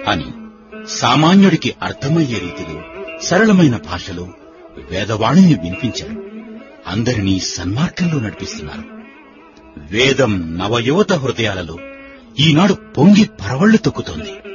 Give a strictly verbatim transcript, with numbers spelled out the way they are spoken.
అని సామాన్యుడికి అర్థమయ్యే రీతిలో సరళమైన భాషలో వేదవాణిని వినిపించారు. అందరినీ సన్మార్గంలో నడిపిస్తున్నారు. వేదం నవయువత హృదయాలలో ఈనాడు పొంగి పరవళ్లు తొక్కుతోంది.